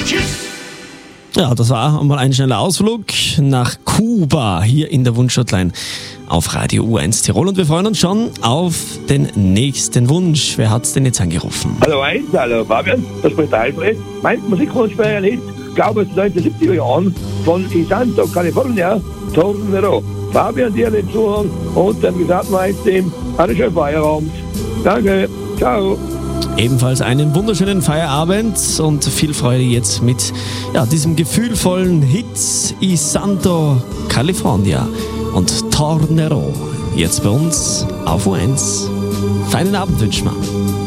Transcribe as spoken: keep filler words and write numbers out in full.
Tschüss. Ja, das war einmal ein schneller Ausflug nach Kuba hier in der Wunschhotline auf Radio U eins Tirol und wir freuen uns schon auf den nächsten Wunsch. Wer hat's denn jetzt angerufen? Hallo eins, hallo Fabian, das spricht der Alfred. Mein Musikwunsch wäre ein Lied, ich glaube aus den neunzehnhundertsiebziger Jahren von Isanto, California, Tornero. Fabian, dir nicht zuhören und dem gesamten Eins-Team einen schönen Feierabend. Danke, ciao. Ebenfalls einen wunderschönen Feierabend und viel Freude jetzt mit ja, diesem gefühlvollen Hit Isanto, California und Tornero. Jetzt bei uns auf U eins. Feinen Abend wünschen wir.